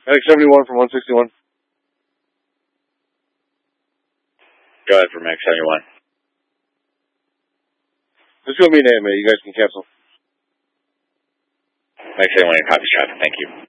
Medic 71 from 161. Go ahead for Medic 71. This is going to be an AMA. You guys can cancel. Medic 71, copy traffic. Thank you.